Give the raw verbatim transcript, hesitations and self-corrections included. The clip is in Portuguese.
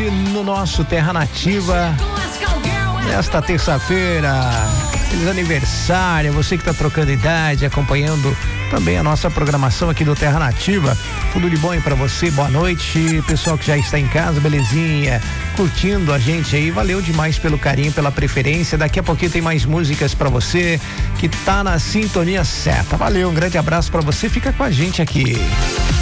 no nosso Terra Nativa nesta terça-feira. Feliz aniversário, você que está trocando idade, acompanhando também a nossa programação aqui do Terra Nativa. Tudo de bom aí pra você, boa noite, pessoal que já está em casa, belezinha, curtindo a gente aí, valeu demais pelo carinho, pela preferência. Daqui a pouquinho tem mais músicas pra você que tá na sintonia certa. Valeu, um grande abraço pra você, fica com a gente aqui.